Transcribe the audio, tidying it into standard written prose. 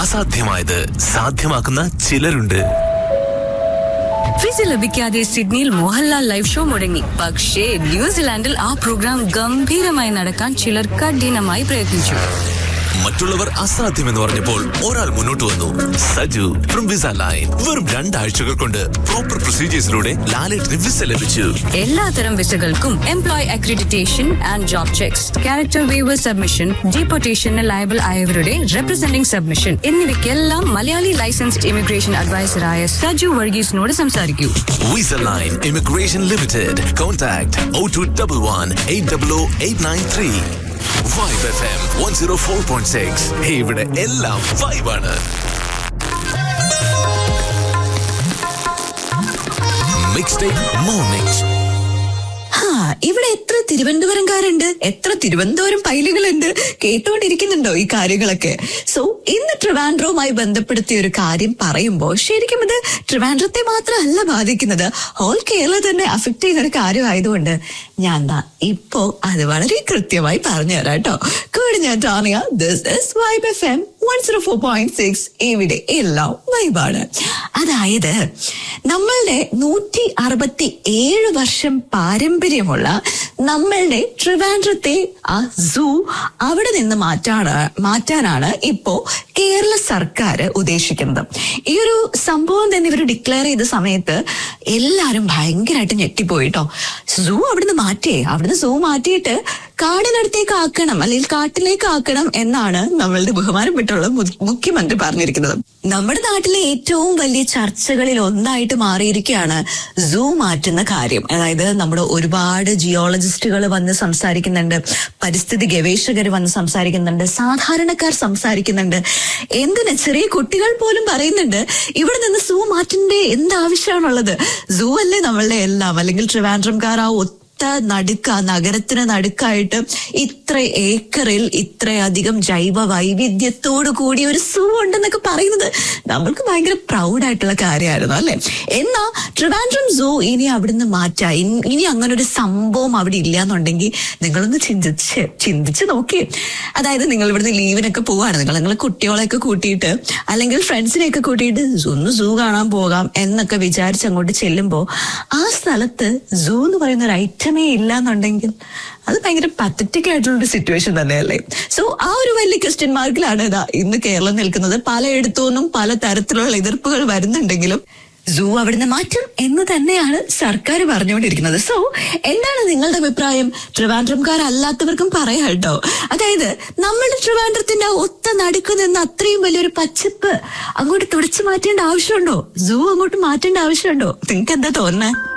അസാധ്യമായത് സാധ്യമാക്കുന്ന ചിലരുണ്ട്. വിസ ലഭിക്കാതെ സിഡ്നിയിൽ മോഹൻലാൽ ലൈവ് ഷോ മുടങ്ങി. പക്ഷേ ന്യൂസിലാൻഡിൽ ആ പ്രോഗ്രാം ഗംഭീരമായി നടക്കാൻ ചിലർ കഠിനമായി പ്രയത്നിച്ചു. മറ്റുള്ളവർ അസാധ്യമെന്ന് പറഞ്ഞപ്പോൾ ഒരാൾ മുന്നോട്ട് വന്നു. Saju from visa line. വെറും 2 ആഴ്ചകൾ കൊണ്ട് പ്രോപ്പർ പ്രൊസീജിയേഴ്സിലൂടെ ലാലേട്ടിന് വിസ ലഭിച്ചു. എല്ലാത്തരം വിസകൾക്കും employ accreditation and job checks, character waiver submission, ഡീപ്പോർട്ടേഷന് liable ആയവരുടെ representing submission എന്നിവയ്ക്കെല്ലാം Malayali licensed immigration അഡ്വൈസറായ Saju വർഗീസിനോട് സംസാരിക്കൂ. Visa line immigration limited. Contact 0211800893. Vibe FM 104.6. ഇവിടെ എല്ലാം വൈബാണ്. Mixtape Mornings. ഇവിടെ എത്ര തിരുവനന്തപുരംകാരുണ്ട്, എത്ര തിരുവനന്തപുരം പൈലുകളുണ്ട്, കേട്ടോണ്ടിരിക്കുന്നുണ്ടോ ഈ കാര്യങ്ങളൊക്കെ? സോ ഇന്ന് ട്രിവാൻഡ്രവുമായി ബന്ധപ്പെടുത്തിയ ഒരു കാര്യം പറയുമ്പോൾ ശരിക്കും ഇത് ട്രിവാൻഡ്രത്തെ മാത്രമല്ല ബാധിക്കുന്നത്, ഹോൾ കേരളം തന്നെ അഫക്ട് ചെയ്യുന്ന ഒരു കാര്യമായതുകൊണ്ട് ഞാൻ ഇപ്പോ അത് വളരെ കൃത്യമായി പറഞ്ഞു തരാം കേട്ടോ. കൂടെ ഞാൻ Tanya. This is vibe FM 104.6. ഇവിടെ എല്ലാം വൈബാണ്. അതായത് നമ്മളുടെ 167 വർഷം പാരമ്പര്യമുള്ള നമ്മളുടെ ട്രിവാൻഡ്രത്തെ ആ സൂ അവിടെ നിന്ന് മാറ്റാനാണ് ഇപ്പോ കേരള സർക്കാർ ഉദ്ദേശിക്കുന്നത്. ഈ ഒരു സംഭവം തന്നെ ഇവർ ഡിക്ലെയർ ചെയ്ത സമയത്ത് എല്ലാരും ഭയങ്കരമായിട്ട് ഞെട്ടിപ്പോയിട്ടോ. സൂ അവിടുന്ന് സൂ മാറ്റിയിട്ട് കാടിനടുത്തേക്ക് ആക്കണം, അല്ലെങ്കിൽ കാട്ടിലേക്ക് ആക്കണം എന്നാണ് നമ്മളുടെ ബഹുമാനപ്പെട്ടുള്ള മുഖ്യമന്ത്രി പറഞ്ഞിരിക്കുന്നത്. നമ്മുടെ നാട്ടിലെ ഏറ്റവും വലിയ ചർച്ചകളിൽ ഒന്നായിട്ട് മാറിയിരിക്കുകയാണ് സൂ മാറ്റുന്ന കാര്യം. അതായത് നമ്മുടെ ഒരുപാട് ജിയോളജിസ്റ്റുകൾ വന്ന് സംസാരിക്കുന്നുണ്ട്, പരിസ്ഥിതി ഗവേഷകർ വന്ന് സംസാരിക്കുന്നുണ്ട്, സാധാരണക്കാർ സംസാരിക്കുന്നുണ്ട്, എന്തിന് ചെറിയ കുട്ടികൾ പോലും പറയുന്നുണ്ട് ഇവിടെ നിന്ന് സൂ മാറ്റേണ്ട എന്താവശ്യമാണുള്ളത്? സൂ അല്ലേ നമ്മളുടെ എല്ലാം. അല്ലെങ്കിൽ ട്രിവാൻഡ്രംകാർ ആ നഗരത്തിന് നടുക്കായിട്ട് ഇത്ര ഏക്കറിൽ ഇത്രയധികം ജൈവ വൈവിധ്യത്തോടു കൂടി ഒരു സൂ ഉണ്ടെന്നൊക്കെ പറയുന്നത് നമ്മൾക്ക് ഭയങ്കര പ്രൗഡായിട്ടുള്ള കാര്യമായിരുന്നു അല്ലെ? എന്നാ ട്രിവാൻഡ്രം സൂ ഇനി അവിടുന്ന് മാറ്റാ, ഇനി അങ്ങനെ ഒരു സംഭവം അവിടെ ഇല്ലാന്നുണ്ടെങ്കിൽ നിങ്ങളൊന്ന് ചിന്തിച്ച് നോക്കി. അതായത് നിങ്ങൾ ഇവിടുന്ന് ലീവിനൊക്കെ പോവാണ്, നിങ്ങൾ കുട്ടികളെയൊക്കെ കൂട്ടിയിട്ട് അല്ലെങ്കിൽ ഫ്രണ്ട്സിനെയൊക്കെ കൂട്ടിയിട്ട് ഒന്ന് സൂ കാണാൻ പോകാം എന്നൊക്കെ വിചാരിച്ച് അങ്ങോട്ട് ചെല്ലുമ്പോ ആ സ്ഥലത്ത് സൂ എന്ന് പറയുന്ന ഒരു ഐറ്റമേ ഇല്ലാന്നുണ്ടെങ്കിൽ അത് ഭയങ്കര പത്തറ്റിക് ആയിട്ടുള്ളൊരു സിറ്റുവേഷൻ തന്നെയല്ലേ? സോ ആ ഒരു വലിയ ക്വസ്റ്റ്യൻ മാർക്കിലാണ് ഇന്ന് കേരളം നിൽക്കുന്നത്. പലയിടത്തുനിന്നും പല തരത്തിലുള്ള എതിർപ്പുകൾ വരുന്നുണ്ടെങ്കിലും സൂ അവിടുന്ന് മാറ്റും എന്ന് തന്നെയാണ് സർക്കാർ പറഞ്ഞുകൊണ്ടിരിക്കുന്നത്. സോ എന്താണ് നിങ്ങളുടെ അഭിപ്രായം? ട്രിവാൻഡ്രംകാരല്ലാത്തവർക്കും പറയാം കേട്ടോ. അതായത് നമ്മുടെ ട്രിവാൻഡ്രത്തിന്റെ ഒത്ത നടുക്ക് നിന്ന് അത്രയും വലിയൊരു പച്ചപ്പ് അങ്ങോട്ട് തുടച്ചു മാറ്റേണ്ട ആവശ്യമുണ്ടോ? സൂ അങ്ങോട്ട് മാറ്റേണ്ട ആവശ്യമുണ്ടോ? നിങ്ങൾക്ക് എന്താ തോന്നുന്നത്?